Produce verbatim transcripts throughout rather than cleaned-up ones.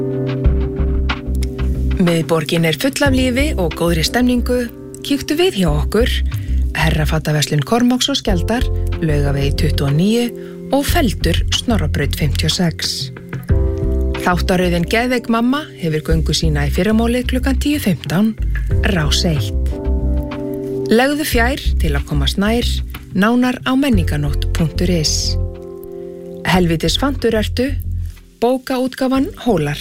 Miðborgin er full af lífi og góðri stemningu. Kíktu við hjá okkur. Herrafataverslun Kormáks og Skjaldar, Laugavegi tuttugu og níu og Feldur, Snorrabraut fimmtíu og sex. Þáttaröðin Geðveik mamma hefur göngu sína í fyrramálið klukkan tíu fimmtán, Rás eitt. Legðu fjær til að komast nær, nánar á menninganótt punktur is. Helvítis fantur ertu, bókaútgáfan Hólar.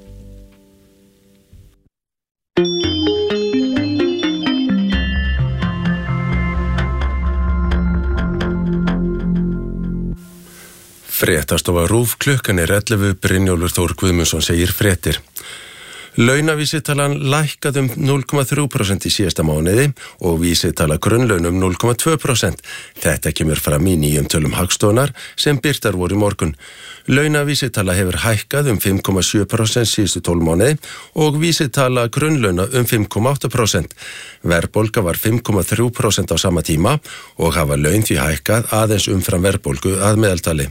Fréttastofa RÚV, klukkan er ellefu, Brynjólfur Þór Guðmundsson segir fréttir. Launavísitalan lækkaði um núll komma þrjú prósent í síðasta mánuði og vísitala grunnlaunum núll komma tvö prósent. Þetta kemur fram í nýjum tölum Hagstofunnar sem birtar voru í morgun. Launavísitala hefur hækkað um fimm komma sjö prósent síðustu tólf mánuði og vísitala grunnlauna um fimm komma átta prósent. Verðbólga var fimm komma þrjú prósent á sama tíma og hafa laun því hækkað aðeins umfram verðbólgu að meðaltali.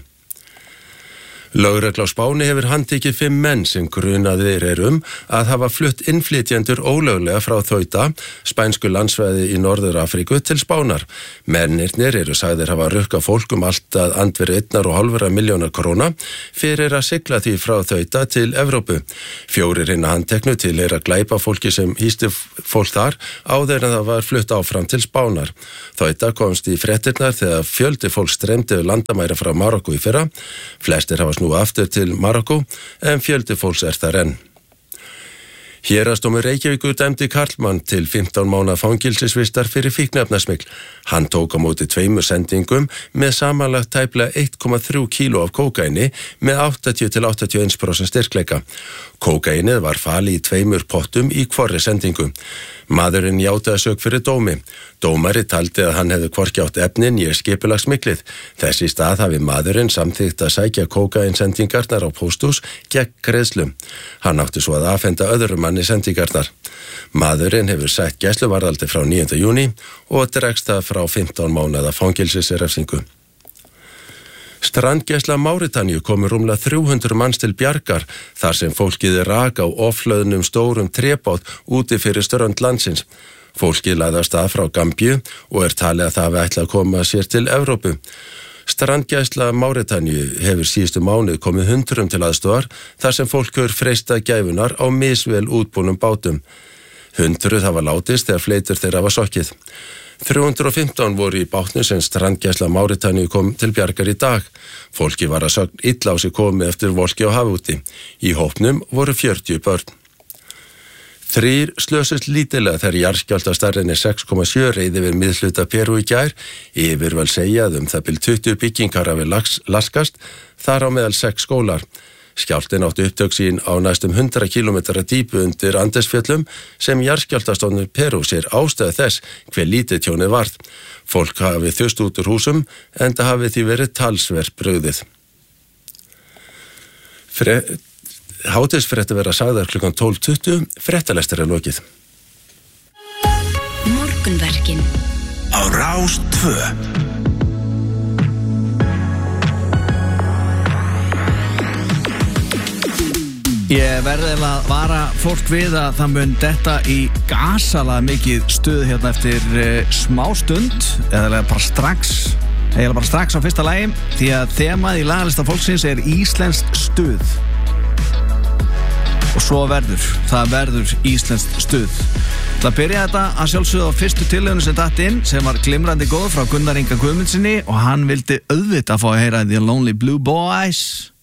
Lögregla á Spáni hefur handtekið fimm menn sem grunaðir er um að hafa flutt innflytjendur ólöglega frá Þauta, spænsku landsvæði í Norður-Afríku, til Spánar. Mennirnir eru sagðir hafa rukkað fólk um allt að andvirði einnar og hálfra milljónar króna fyrir að sigla því frá Þauta til Evrópu. Fjórir hinna handteknu tilheyra glæpafólki sem hýsti fólk þar áður en það var flutt áfram til Spánar. Þauta komst í fréttirnar þegar fjöldi fólk streymdi landamæra frá Marokko í fyrra. Flestir hafa snúið aftur til Marokko en fjöldi fólks er þar enn. Héraðsdómur Reykjavíkur dæmdi karlmann til fimmtán mánaða fangelsisvistar fyrir fíkniefnasmygl. Hann tók á móti tveimur sendingum með samanlagt tæplega eitt komma þrjú kíló af kókaini með áttatíu til áttatíu og eitt prósent styrkleika. Kókainið var falið í tveimur pottum í hvorri sendingu. Maðurinn játaði sök fyrir dómi. Dómari taldi að hann hefði hvorki átt efnin í skipulagssmyglið. Þess í stað hafi maðurinn samþykkt að sækja kókainsendingarnar á pósthús gegn greiðslu. Hann átti svo að afhenda öðrum manni sendingarnar. Maðurinn hefur sætt gæsluvarðhaldi frá níunda júní og dregst það frá fimmtán mánaða fangelsisrefsingu. Strandgæsla Máritaníu komur rúmlega þrjú hundruð manns til bjargar þar sem fólkið rak á offlöðnum stórum trébát úti fyrir strönd landsins. Fólkið lagði af stað frá Gambíu og er talið að það hafi ætlað að koma sér til Evrópu. Strandgæsla Máritaníu hefur síðustu mánuð komið hundruðum til aðstoðar þar sem fólk hefur freistað gæfunar á misvel útbúnum bátum. Hundruð hafa látist þegar fleitur þeirra hafa sokkið. þrjú hundruð og fimmtán voru í bátnu sem strandgæsla Máritaníu kom til bjargar í dag. Fólki var að sögn illa á sig komið eftir volki á hafúti. Í hópnum voru fjörutíu börn. Þrír slösust lítilega þegar jarðskjálfti af stærðinni sex komma sjö reið yfir miðhluta Perú í gær. Yfirvöld segja að um það bil tuttugu byggingar hafi laskast, þar á meðal sex skólar. Skjálftinn átti upptök sín á næstum hundrað kílómetra dýpu undir Andesfjöllum sem jarðskjálftastofnun Perú sér ástæðu þess hve lítið tjónið varð. Fólk hafi þust út úr húsum enda hafi því verið talsvert brugðið. Fre... Hádegisfréttir verða sagðar klukkan tólf tuttugu, fréttalestur er lokið. Morgunverkin á Rás tvö. Ég verði að vara fólk við að það mun detta í gasalega mikið stuð hérna eftir uh, smá stund, eða bara strax, eða bara strax á fyrsta lagi, því að þemað í lagalista fólksins er íslenskt stuð. Og svo verður, það verður íslenskt stuð. Það byrja þetta að sjálfsögða á fyrstu tillögunu sem datt inn, sem var glimrandi góð frá Gunnar Inga Guðmundssoni og hann vildi auðvitað fá að heyra The Lonely Blue Boys.